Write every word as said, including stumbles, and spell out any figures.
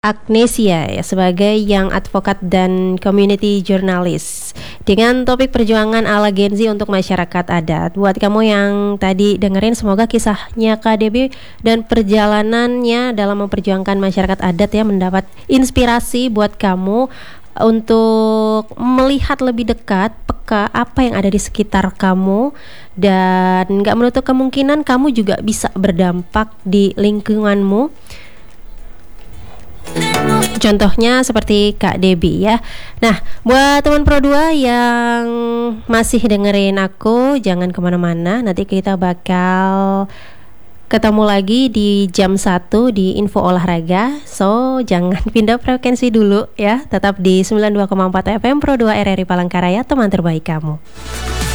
Agnesia ya, sebagai Young Advocate dan Community Journalist dengan topik perjuangan ala Gen Z untuk masyarakat adat. Buat kamu yang tadi dengerin, semoga kisahnya Kak Debbie dan perjalanannya dalam memperjuangkan masyarakat adat ya mendapat inspirasi buat kamu untuk melihat lebih dekat peka apa yang ada di sekitar kamu, dan gak menutup kemungkinan kamu juga bisa berdampak di lingkunganmu. Contohnya seperti Kak Debbie ya. Nah, buat teman Pro dua yang masih dengerin aku, jangan kemana-mana. Nanti kita bakal ketemu lagi di jam satu di Info Olahraga. So, jangan pindah frekuensi dulu ya. Tetap di sembilan puluh dua koma empat F M Pro dua R R I Palangkaraya, teman terbaik kamu.